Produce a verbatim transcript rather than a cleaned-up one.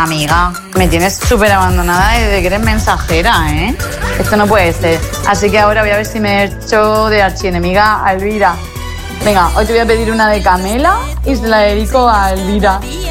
Amiga, me tienes súper abandonada desde que eres mensajera, ¿eh? Esto no puede ser. Así que ahora voy a ver si me echo de archienemiga a Elvira. Venga, hoy te voy a pedir una de Camela y se la dedico a Elvira.